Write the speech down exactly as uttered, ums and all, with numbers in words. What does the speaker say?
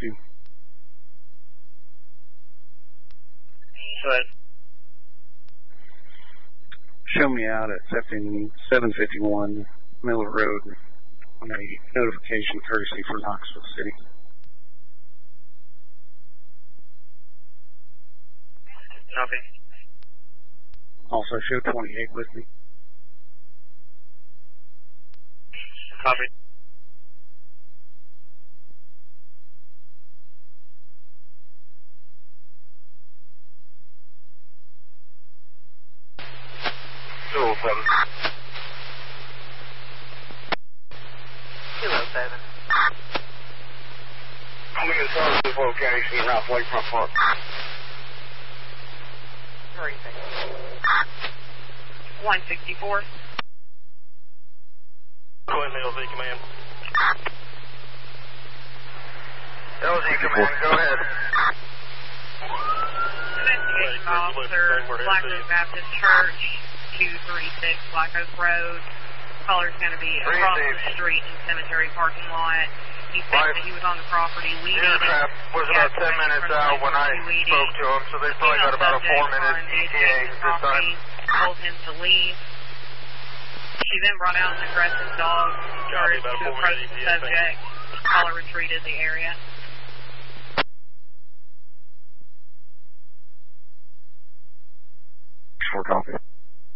you. Go ahead. Show me out at seven fifty-one Miller Road on a notification courtesy for Knoxville City. Copy. Also show twenty-eight with me. Copy. two oh seven. two oh seven. I'm going to tell this location, Ralph Lakefront Park. three six. one sixty-four. Go ahead, L Z Command. L Z Command, go ahead. Investigation officer, Black Oak Baptist Church, two thirty-six Black Oak Road. Caller's going to be across the street in cemetery parking lot. He said that he was on the property weed eating. Aircraft was about ten minutes out when I spoke to him, so they probably got about a four minute E T A at this time. Told him to leave. She then brought out an aggressive dog and started to approach the subject. Caller retreated the area. Short copy.